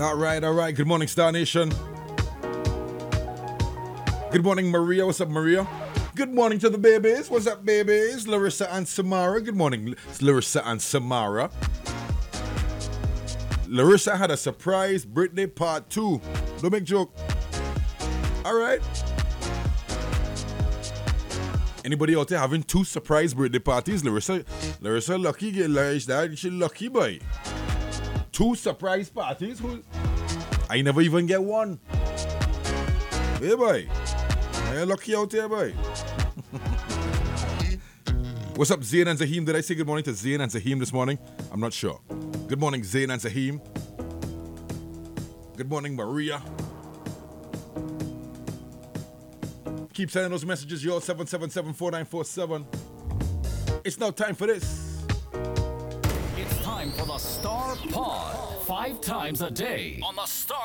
All right, all right. Good morning, Star Nation. Good morning, Maria. What's up, Maria? Good morning to the babies. What's up, babies? Larissa and Samara. Good morning, Larissa and Samara. Larissa had a surprise birthday part 2. Don't make joke. All right. Anybody out there having 2 surprise birthday parties? Larissa lucky. She lucky boy. 2 surprise parties? I never even get one. Hey boy. You're lucky out there, boy. What's up, Zayn and Zahim? Did I say good morning to Zayn and Zahim this morning? I'm not sure. Good morning, Zayn and Zahim. Good morning, Maria. Keep sending those messages, yo, 777-4947. It's now time for this. It's time for the Star Pod. 5 times a day on the Star